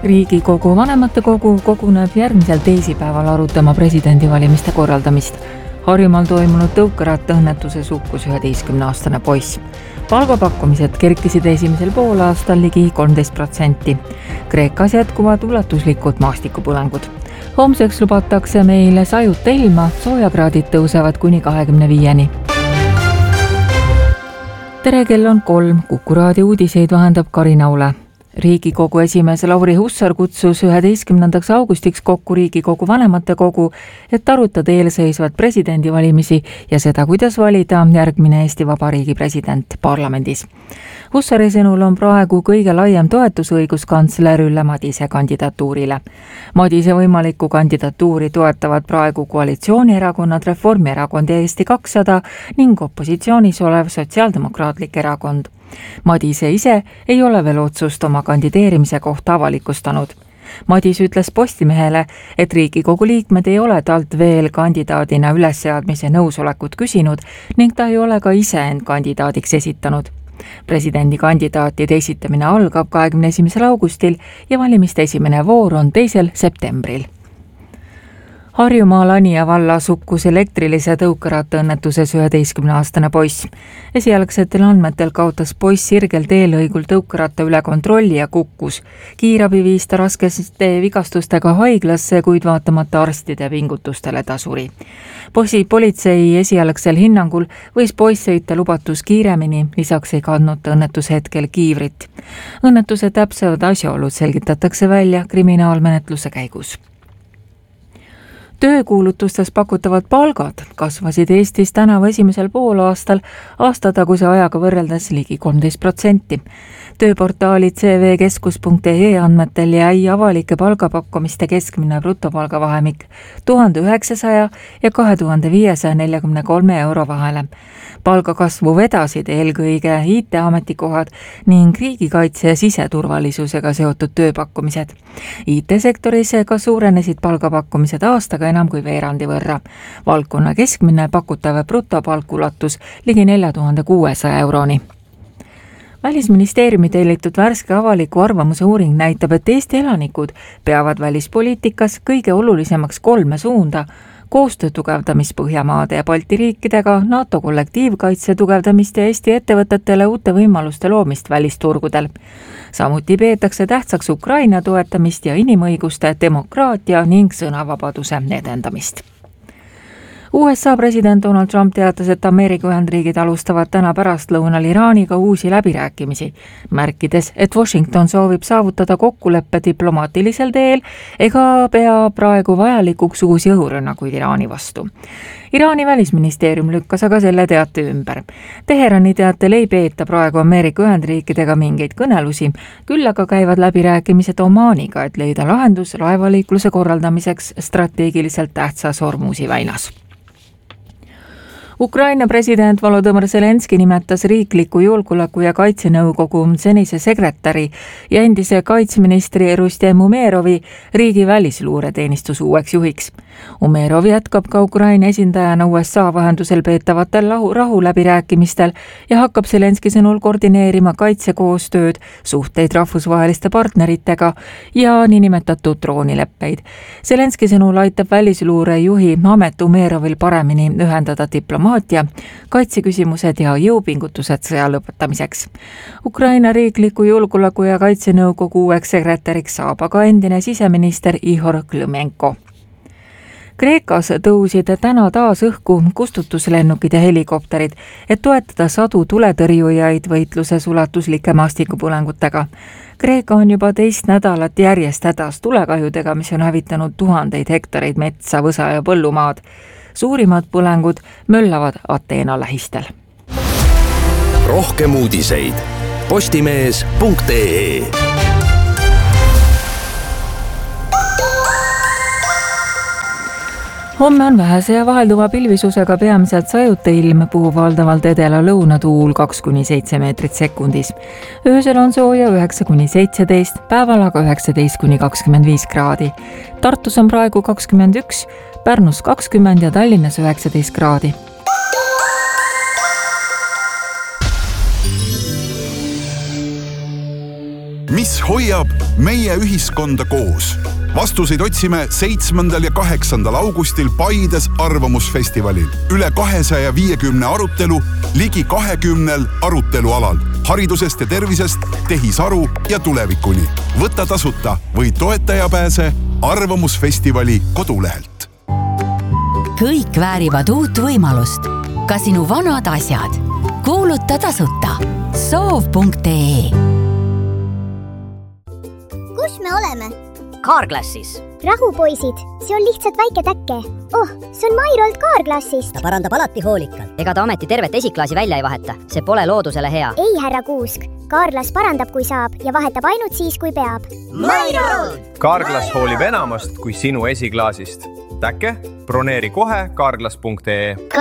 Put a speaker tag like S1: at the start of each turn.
S1: Riigikogu vanematekogu koguneb järgmisel teisipäeval arutama presidendivalimiste korraldamist. Harjumaal toimunud tõukerattaõnnetuses hukkus 11-aastane poiss. Palgapakkumised kerkisid esimesel poolaastal ligi 13%. Kreekas jätkuvad ulatuslikud maastikupõlengud. Homseks lubatakse meile sajuta ilma, soojakraadid tõusevad kuni 25-ni. Tere, kell on 3, Kuku raadio uudiseid vahendab Karin Aule. Riigikogu esimees Lauri Hussar kutsus 11. augustiks kokku Riigikogu vanematekogu, et arutada eelseisvat presidendivalimisi ja seda, kuidas valida järgmine Eesti Vabariigi president parlamendis. Hussari sõnul on praegu kõige laiem toetusõigus kantsler Ülle Madise kandidatuurile. Madise võimalikku kandidatuuri toetavad praegu koalitsioonierakonnad Reformierakond ja Eesti 200 ning opositsioonis olev Sotsiaaldemokraatlik erakond. Madise ise ei ole veel otsust oma kandideerimise kohta avalikustanud. Madis ütles Postimehele, et Riigikogu liikmed ei ole talt veel kandidaadina ülesseadmise nõusolekut küsinud ning ta ei ole ka ise end kandidaadiks esitanud. Presidendikandidaatide esitamine algab 21. augustil ja valimiste esimene voor on 2. septembril. Harjumaal Anija vallas hukkus elektrilise tõukerattaõnnetuses 11-aastane poiss. Esialgsetel andmetel kaotas poiss sirgel teelõigul tõukeratta üle kontrolli ja kukkus. Kiirabi viis ta raskeste vigastustega haiglasse, kuid vaatamata arstide pingutustele ta suri. Politsei esialgsel hinnangul võis poiss sõita lubatus kiiremini, lisaks ei kandnud ta õnnetuse hetkel kiivrit. Õnnetuse täpsed asjaolud selgitatakse välja kriminaalmenetluse käigus. Töökuulutustes pakutavad palgad kasvasid Eestis tänavu esimesel poolaastal aastataguse ajaga võrreldes ligi 13%. Tööportaali cvkeskus.ee andmetel jäi avalike palgapakkumiste keskmine brutopalgavahemik 1900 ja 2543 euro vahele. Palgakasvu vedasid eelkõige IT-ametikohad ning riigikaitse ja siseturvalisusega seotud tööpakkumised. IT-sektoris ka suurenesid palgapakkumised aastaga enam kui veerandi võrra. Valdkonna keskmine pakutav brutopalk ulatus ligi 4600 euroni. Välisministeeriumi tellitud värske avaliku arvamuse uuring näitab, et Eesti elanikud peavad välispoliitikas kõige olulisemaks 3 suunda: koostöö tugevdamist Põhjamaade ja Balti riikidega, NATO kollektiivkaitse tugevdamist ja Eesti ettevõtetele uute võimaluste loomist välisturgudel. Samuti peetakse tähtsaks Ukraina toetamist ja inimõiguste, demokraatia ning sõnavabaduse edendamist. USA president Donald Trump teatas, et Ameerika Ühendriigid alustavad täna pärastlõunal Iraaniga uusi läbirääkimisi, märkides, et Washington soovib saavutada kokkuleppe diplomaatilisel teel ega pea praegu vajalikuks uusi õhurünnakuid Iraani vastu. Iraani välisministeerium lükkas aga selle teate ümber. Teherani teatel ei peeta praegu Ameerika Ühendriikidega mingeid kõnelusi, küll aga käivad läbirääkimised Omaaniga, et leida lahendus laevaliikluse korraldamiseks strateegiliselt tähtsas Hormuzi väinas. Ukraina president Volodõmõr Zelenski nimetas riikliku julgeoleku ja kaitsenõukogu senise sekretäri ja endise kaitseministri Rustem Umerovi riigi välisluureteenistuse uueks juhiks. Umerov jätkab ka Ukraina esindajana USA vahendusel peetavatel rahuläbirääkimistel ja hakkab Zelenski sõnul koordineerima kaitsekoostööd, suhteid rahvusvaheliste partneritega ja niinimetatud droonileppeid. Zelenski sõnul aitab välisluure juhi amet Umerovil paremini ühendada diplomaatia, kaitseküsimused ja jõupingutused sõja lõpetamiseks. Ukraina riikliku julgeoleku ja kaitsenõukogu uueks sekretäriks saab aga endine siseminister Ihor Klõmenko. Kreekas tõusid täna taas õhku kustutuslennukid ja helikopterid, et toetada sadu tuletõrjujaid võitluses ulatuslike maastikupõlengutega. Kreeka on juba 2 nädalat järjest hädas tulekahjudega, mis on hävitanud tuhandeid hektareid metsa, võsa ja põllumaad. Suurimad põlengud möllavad Ateena lähistel.
S2: Rohkem uudiseid postimees.ee.
S1: Homme on vähese ja vahelduva pilvisusega peamiselt sajuta ilm, puhub valdavalt edela lõunatuul 2–7 meetrit sekundis. Öösel on sooja 9–17, päeval aga 19–25 kraadi. Tartus on praegu 21, Pärnus 20 ja Tallinnas 19 kraadi.
S2: Mis hoiab meie ühiskonda koos? Vastuseid otsime 7. ja 8. augustil Paides Arvamusfestivalil. Üle 250 arutelu, ligi 20 arutelualal. Haridusest ja tervisest, tehisaru ja tulevikuni. Võta tasuta või toetaja pääse Arvamusfestivali kodulehelt.
S3: Kõik väärivad uut võimalust. Ka sinu vanad asjad. Kuuluta tasuta. Soov.ee.
S4: Kus me oleme?
S5: Carglassis.
S4: Rahupoisid, see on lihtsalt väike täkke. Oh, see on Mairolt Carglassist.
S5: Ta parandab alati hoolikalt. Ega ta ometi tervet esiklaasi välja ei vaheta. See pole loodusele hea.
S4: Ei, härra Kuusk. Carglass parandab, kui saab ja vahetab ainult siis, kui peab.
S5: Mairolt!
S6: Carglass hoolib enamast kui sinu esiklaasist. Täkke, broneeri kohe carglass.ee.